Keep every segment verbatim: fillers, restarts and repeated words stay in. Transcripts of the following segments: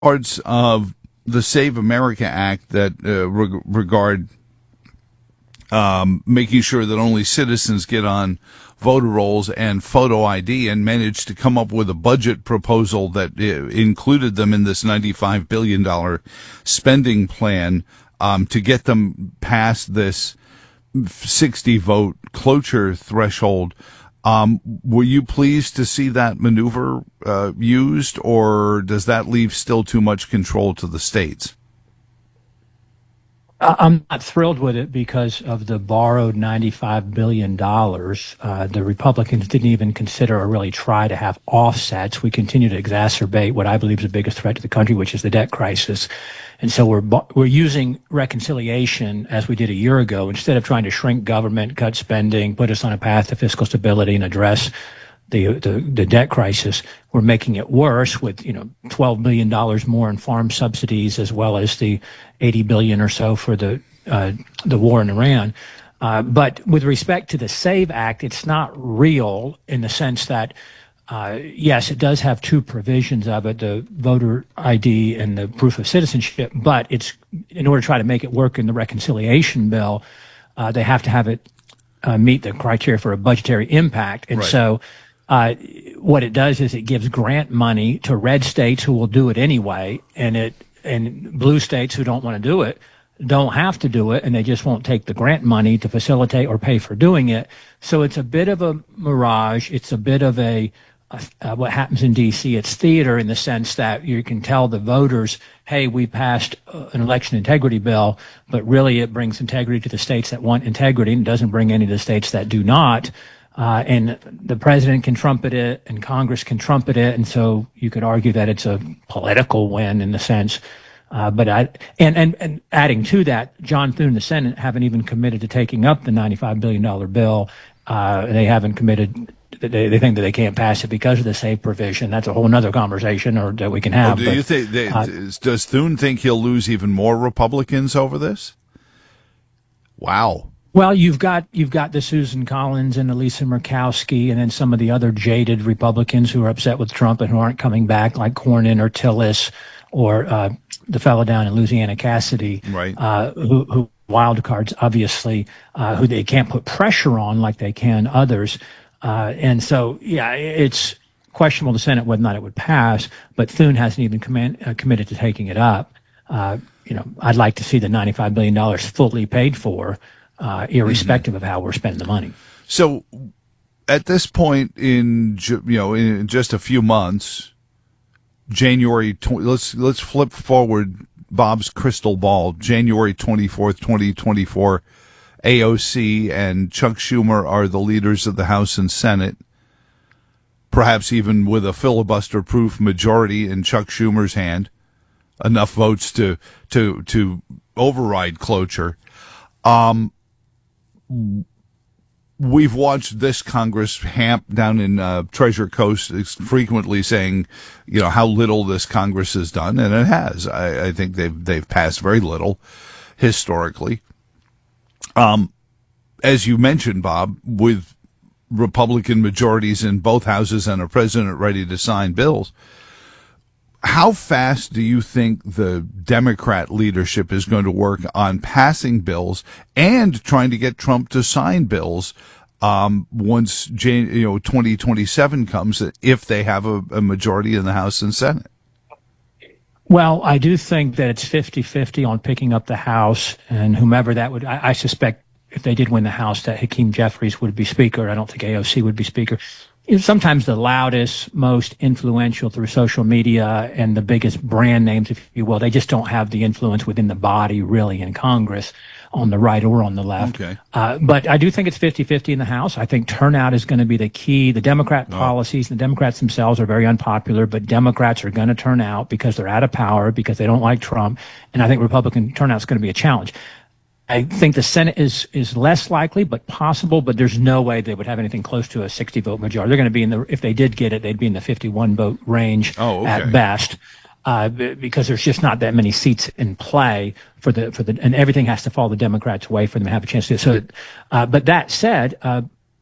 parts of the Save America Act that uh, reg- regard um, making sure that only citizens get on voter rolls and photo I D, and managed to come up with a budget proposal that uh, included them in this ninety-five billion dollars spending plan um, to get them past this sixty vote cloture threshold. Um, were you pleased to see that maneuver uh, used, or does that leave still too much control to the states? I'm not thrilled with it because of the borrowed ninety-five billion dollars. Uh, the Republicans didn't even consider or really try to have offsets. We continue to exacerbate what I believe is the biggest threat to the country, which is the debt crisis. And so we're we're using reconciliation as we did a year ago. Instead of trying to shrink government, cut spending, put us on a path to fiscal stability and address the the, the debt crisis, we're making it worse with, you know, twelve billion dollars more in farm subsidies, as well as the eighty billion dollars or so for the uh, the war in Iran. Uh, but with respect to the SAVE Act, it's not real in the sense that, uh, yes, it does have two provisions of it, the voter I D and the proof of citizenship, but it's in order to try to make it work in the reconciliation bill, uh, they have to have it uh, meet the criteria for a budgetary impact. And right. so uh, what it does is it gives grant money to red states who will do it anyway, and it and blue states who don't want to do it don't have to do it, and they just won't take the grant money to facilitate or pay for doing it. So it's a bit of a mirage. It's a bit of a uh, what happens in D C. It's theater in the sense that you can tell the voters, hey, we passed uh, an election integrity bill, but really it brings integrity to the states that want integrity and doesn't bring any to the states that do not. Uh, and the president can trumpet it and Congress can trumpet it. And so you could argue that it's a political win in the sense. Uh, but I, and, and, and adding to that, John Thune and the Senate haven't even committed to taking up the ninety-five billion dollars bill. Uh, they haven't committed, they, they think that they can't pass it because of the SAVE provision. That's a whole other conversation or that we can have. Oh, do but, you think, they, uh, does Thune think he'll lose even more Republicans over this? Wow. Well, you've got you've got the Susan Collins and Elisa Murkowski, and then some of the other jaded Republicans who are upset with Trump and who aren't coming back, like Cornyn or Tillis, or uh, the fellow down in Louisiana, Cassidy, right? Uh, who, who wild cards, obviously, uh, who they can't put pressure on like they can others, uh, and so yeah, it's questionable to the Senate whether or not it would pass. But Thune hasn't even command, uh, committed to taking it up. Uh, you know, I'd like to see the ninety-five billion dollars fully paid for. Uh, irrespective mm-hmm. of how we're spending the money. So, at this point in ju- you know in just a few months, January tw- let's let's flip forward Bob's crystal ball. January twenty-fourth, twenty twenty-four, A O C and Chuck Schumer are the leaders of the House and Senate. Perhaps even with a filibuster-proof majority in Chuck Schumer's hand, enough votes to to to override cloture. Um. We've watched this Congress hamp down in uh, Treasure Coast frequently saying, you know, how little this Congress has done, and it has. I, I think they've they've passed very little historically. Um, as you mentioned, Bob, with Republican majorities in both houses and a president ready to sign bills, how fast do you think the Democrat leadership is going to work on passing bills and trying to get Trump to sign bills um, once Jan- you know twenty twenty-seven comes, if they have a, a majority in the House and Senate? Well, I do think that it's fifty-fifty on picking up the House, and whomever that would, I, I suspect if they did win the House, that Hakeem Jeffries would be Speaker. I don't think A O C would be Speaker. Sometimes the loudest, most influential through social media and the biggest brand names, if you will, they just don't have the influence within the body really in Congress on the right or on the left. Okay. Uh, but I do think it's fifty-fifty in the House. I think turnout is going to be the key. The Democrat oh. policies, the Democrats themselves are very unpopular, but Democrats are going to turn out because they're out of power, because they don't like Trump. And I think Republican turnout is going to be a challenge. I think the Senate is is less likely, but possible. But there's no way they would have anything close to a sixty vote majority. They're going to be in the, if they did get it, they'd be in the fifty-one vote range oh, okay. at best, uh, because there's just not that many seats in play for the for the, and everything has to fall the Democrats' way for them to have a chance to. So, uh, but that said, uh,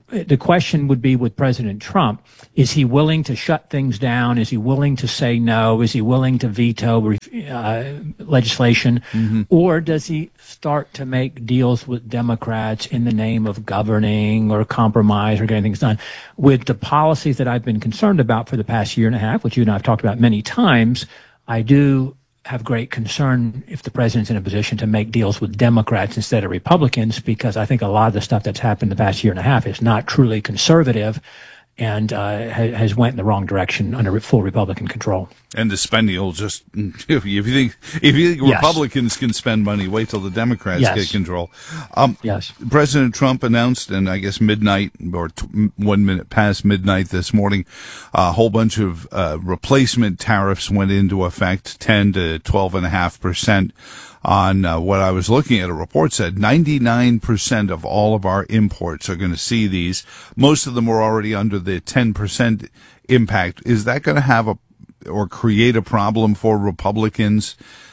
the question would be with President Trump, is he willing to shut things down? Is he willing to say no? Is he willing to veto uh, legislation? Mm-hmm. Or does he start to make deals with Democrats in the name of governing or compromise or getting things done? With the policies that I've been concerned about for the past year and a half, which you and I have talked about many times, I do have great concern if the president's in a position to make deals with Democrats instead of Republicans, because I think a lot of the stuff that's happened the past year and a half is not truly conservative and uh, has went in the wrong direction under full Republican control. And the spending will just, if you think if you think yes. Republicans can spend money, wait till the Democrats yes. get control. Um, yes. President Trump announced, and I guess midnight or t- one minute past midnight this morning, a whole bunch of uh, replacement tariffs went into effect, ten to twelve and a half percent. On uh, what I was looking at, a report said ninety-nine percent of all of our imports are going to see these. Most of them are already under the ten percent impact. Is that going to have a or create a problem for Republicans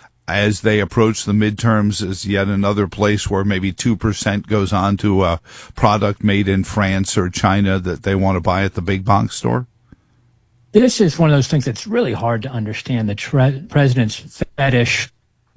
as they approach the midterms as yet another place where maybe two percent goes on to a product made in France or China that they want to buy at the big box store? This is one of those things that's really hard to understand. The tre- president's fetish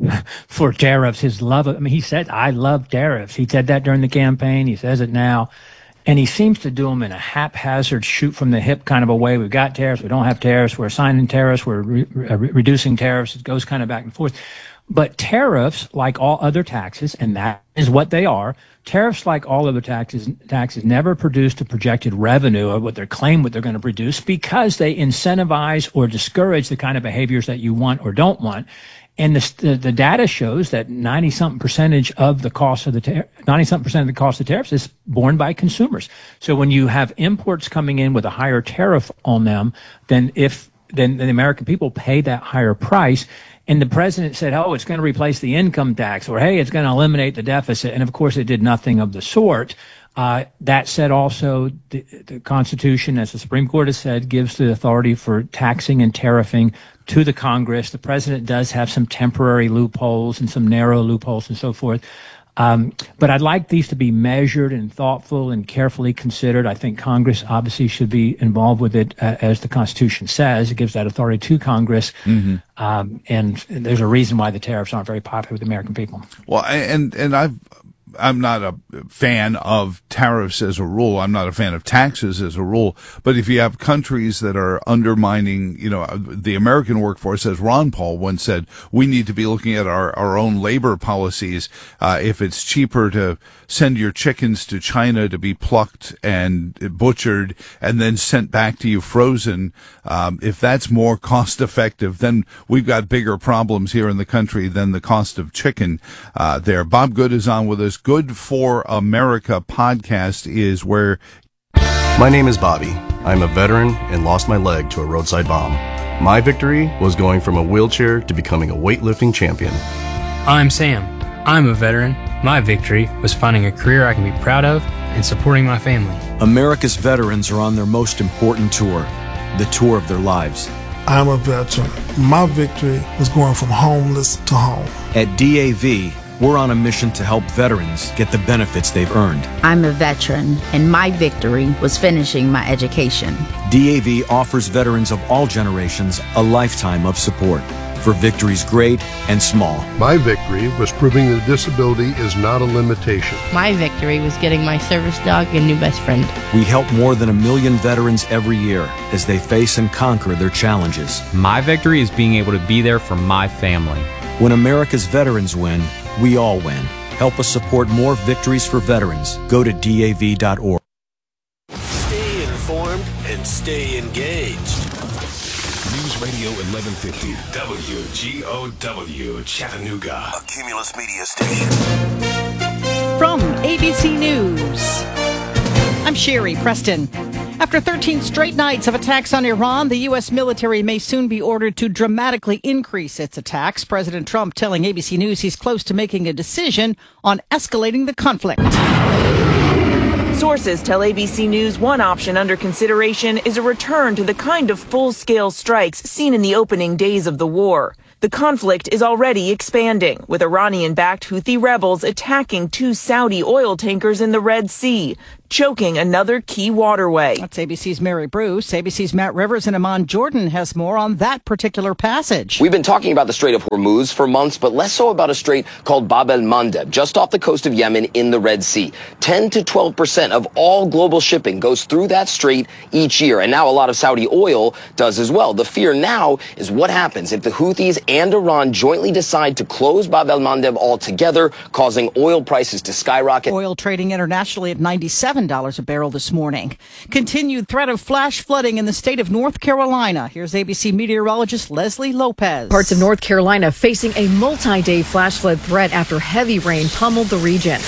for tariffs, his love of, I mean, he said, I love tariffs. He said that during the campaign. He says it now. And he seems to do them in a haphazard, shoot from the hip kind of a way. We've got tariffs. We don't have tariffs. We're assigning tariffs. We're re- re- reducing tariffs. It goes kind of back and forth. But tariffs, like all other taxes, and that is what they are, tariffs, like all other taxes, taxes never produce a projected revenue or what they're claimed what they're going to produce, because they incentivize or discourage the kind of behaviors that you want or don't want. And the, the, the data shows that ninety something percentage of the cost of the tar- ninety something percent of the cost of tariffs is borne by consumers. So when you have imports coming in with a higher tariff on them, then if then the American people pay that higher price. And the president said, "Oh, it's going to replace the income tax," or "Hey, it's going to eliminate the deficit." And of course, it did nothing of the sort. Uh, that said, also, the, the Constitution, as the Supreme Court has said, gives the authority for taxing and tariffing to the Congress. The president does have some temporary loopholes and some narrow loopholes and so forth. Um, but I'd like these to be measured and thoughtful and carefully considered. I think Congress obviously should be involved with it, uh, as the Constitution says. It gives that authority to Congress. Mm-hmm. Um, and there's a reason why the tariffs aren't very popular with the American people. Well, and, and I've, I'm not a fan of tariffs as a rule. I'm not a fan of taxes as a rule. But if you have countries that are undermining, you know, the American workforce, as Ron Paul once said, we need to be looking at our, our own labor policies. Uh, if it's cheaper to send your chickens to China to be plucked and butchered and then sent back to you frozen, um, if that's more cost effective, then we've got bigger problems here in the country than the cost of chicken uh, there. Bob Good is on with us. Good for America podcast is where... My name is Bobby. I'm a veteran and lost my leg to a roadside bomb. My victory was going from a wheelchair to becoming a weightlifting champion. I'm Sam. I'm a veteran. My victory was finding a career I can be proud of and supporting my family. America's veterans are on their most important tour, the tour of their lives. I'm a veteran. My victory was going from homeless to home. At D A V, we're on a mission to help veterans get the benefits they've earned. I'm a veteran, and my victory was finishing my education. D A V offers veterans of all generations a lifetime of support for victories great and small. My victory was proving that disability is not a limitation. My victory was getting my service dog a new best friend. We help more than a million veterans every year as they face and conquer their challenges. My victory is being able to be there for my family. When America's veterans win, we all win. Help us support more victories for veterans. Go to D A V dot org. Stay informed and stay engaged. News Radio eleven fifty, W G O W, Chattanooga. A Cumulus Media Station. From A B C News, I'm Sherry Preston. After thirteen straight nights of attacks on Iran, the U S military may soon be ordered to dramatically increase its attacks. President Trump telling A B C News he's close to making a decision on escalating the conflict. Sources tell A B C News one option under consideration is a return to the kind of full-scale strikes seen in the opening days of the war. The conflict is already expanding, with Iranian-backed Houthi rebels attacking two Saudi oil tankers in the Red Sea. choking another key waterway. That's A B C's Mary Bruce. A B C's Matt Rivers in Amman, Jordan has more on that particular passage. We've been talking about the Strait of Hormuz for months, but less so about a strait called Bab el-Mandeb, just off the coast of Yemen in the Red Sea. ten to twelve percent of all global shipping goes through that strait each year, and now a lot of Saudi oil does as well. The fear now is what happens if the Houthis and Iran jointly decide to close Bab el-Mandeb altogether, causing oil prices to skyrocket. Oil trading internationally at ninety-seven dollars a barrel this morning. Continued threat of flash flooding in the state of North Carolina. Here's A B C meteorologist Leslie Lopez. Parts of North Carolina facing a multi-day flash flood threat after heavy rain pummeled the region.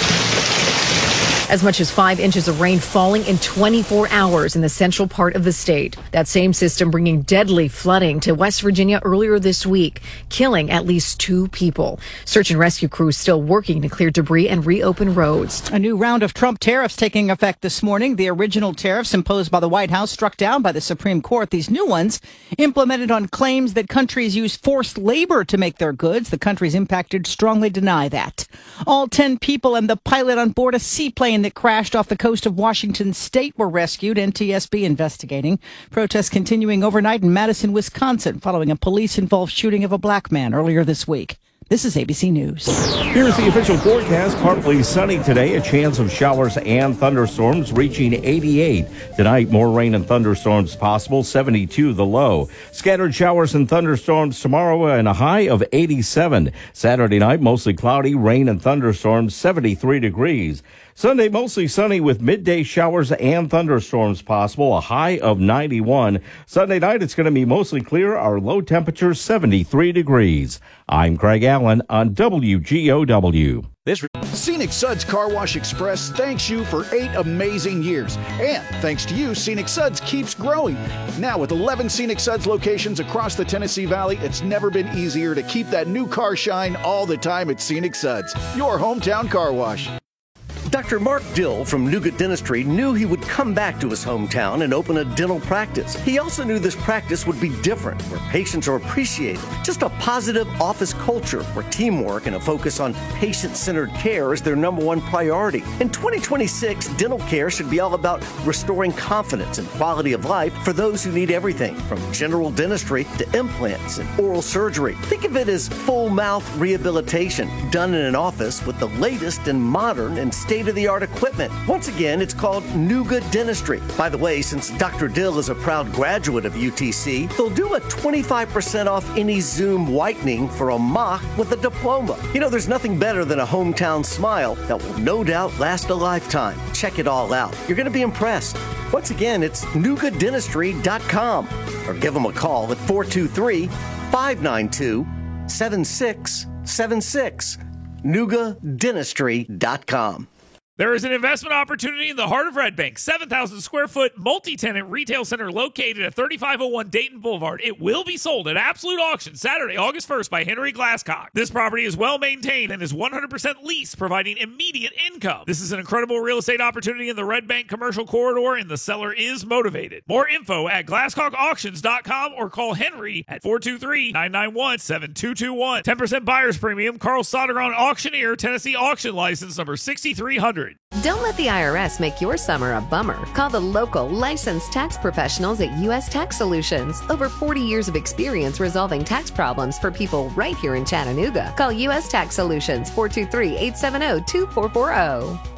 As much as five inches of rain falling in twenty-four hours in the central part of the state. That same system bringing deadly flooding to West Virginia earlier this week, killing at least two people. Search and rescue crews still working to clear debris and reopen roads. A new round of Trump tariffs taking effect this morning. The original tariffs imposed by the White House struck down by the Supreme Court. These new ones implemented on claims that countries use forced labor to make their goods. The countries impacted strongly deny that. All ten people and the pilot on board a seaplane that crashed off the coast of Washington state were rescued. N T S B investigating. Protests continuing overnight in Madison, Wisconsin, following a police-involved shooting of a black man earlier this week. This is A B C News. Here's the official forecast. Partly sunny today. A chance of showers and thunderstorms reaching eighty-eight. Tonight, more rain and thunderstorms possible. seventy-two the low. Scattered showers and thunderstorms tomorrow and a high of eighty-seven. Saturday night, mostly cloudy. Rain and thunderstorms. seventy-three degrees. Sunday, mostly sunny with midday showers and thunderstorms possible, a high of ninety-one. Sunday night, it's going to be mostly clear. Our low temperature, seventy-three degrees. I'm Craig Allen on W G O W. This Scenic Suds Car Wash Express thanks you for eight amazing years. And thanks to you, Scenic Suds keeps growing. Now with eleven Scenic Suds locations across the Tennessee Valley, it's never been easier to keep that new car shine all the time at Scenic Suds, your hometown car wash. Doctor Mark Dill from Nougat Dentistry knew he would come back to his hometown and open a dental practice. He also knew this practice would be different, where patients are appreciated. Just a positive office culture where teamwork and a focus on patient-centered care is their number one priority. In twenty twenty-six, dental care should be all about restoring confidence and quality of life for those who need everything from general dentistry to implants and oral surgery. Think of it as full mouth rehabilitation done in an office with the latest and modern and state-of-the-art equipment. Once again, it's called Nougat Dentistry. By the way, since Doctor Dill is a proud graduate of U T C, they'll do a twenty-five percent off any Zoom whitening for a mock with a diploma. You know, there's nothing better than a hometown smile that will no doubt last a lifetime. Check it all out. You're going to be impressed. Once again, it's nougat dentistry dot com or give them a call at four two three, five nine two, seven six seven six. nougat dentistry dot com. There is an investment opportunity in the heart of Red Bank, seven thousand square foot multi-tenant retail center located at thirty-five oh one Dayton Boulevard. It will be sold at absolute auction Saturday, August first by Henry Glasscock. This property is well maintained and is one hundred percent leased, providing immediate income. This is an incredible real estate opportunity in the Red Bank commercial corridor, and the seller is motivated. More info at glasscock auctions dot com or call Henry at four two three, nine nine one, seven two two one. ten percent buyer's premium. Carl Sodergron Auctioneer, Tennessee Auction License number sixty-three hundred. Don't let the I R S make your summer a bummer. Call the local licensed tax professionals at U S Tax Solutions. Over forty years of experience resolving tax problems for people right here in Chattanooga. Call U S Tax Solutions, four two three, eight seven zero, two four four zero.